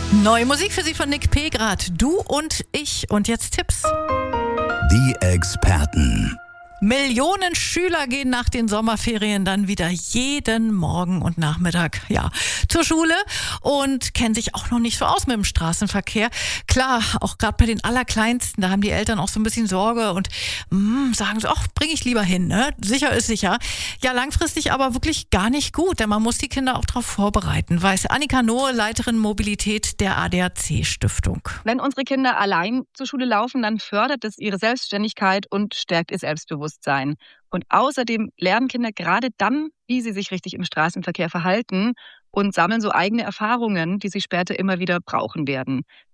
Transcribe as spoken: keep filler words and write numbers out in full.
Neue Musik für Sie von Nick Pegrath. Du und ich. Und jetzt Tipps. Die Experten. Millionen Schüler gehen nach den Sommerferien dann wieder jeden Morgen und Nachmittag, ja, zur Schule und kennen sich auch noch nicht so aus mit dem Straßenverkehr. Klar, auch gerade bei den Allerkleinsten, da haben die Eltern auch so ein bisschen Sorge und mh, sagen so, ach, bring ich lieber hin, ne? Sicher ist sicher. Ja, langfristig aber wirklich gar nicht gut, denn man muss die Kinder auch darauf vorbereiten, weiß Annika Nohe, Leiterin Mobilität der A D A C-Stiftung. Wenn unsere Kinder allein zur Schule laufen, dann fördert es ihre Selbstständigkeit und stärkt ihr Selbstbewusstsein. Und außerdem lernen Kinder gerade dann, wie sie sich richtig im Straßenverkehr verhalten und sammeln so eigene Erfahrungen, die sie später immer wieder brauchen werden.